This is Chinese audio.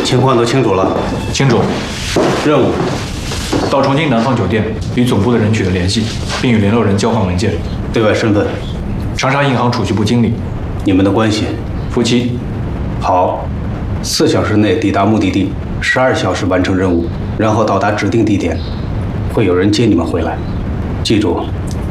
情况都清楚了。 清楚。 任务： 到重庆南方酒店与总部的人取得联系，并与联络人交换文件。 对外身份： 长沙银行储蓄部经理。 你们的关系： 夫妻。 好，4小时内抵达目的地，12小时完成任务，然后到达指定地点，会有人接你们回来。记住，